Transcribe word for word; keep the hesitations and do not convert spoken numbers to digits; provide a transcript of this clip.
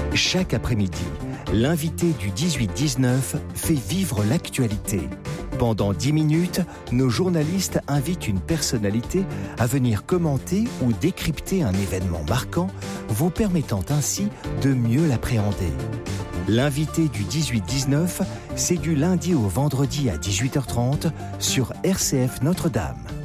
Chaque après-midi, l'invité du dix-huit dix-neuf fait vivre l'actualité. Pendant dix minutes, nos journalistes invitent une personnalité à venir commenter ou décrypter un événement marquant, vous permettant ainsi de mieux l'appréhender. L'invité du dix-huit dix-neuf, c'est du lundi au vendredi à dix-huit heures trente sur R C F Notre-Dame.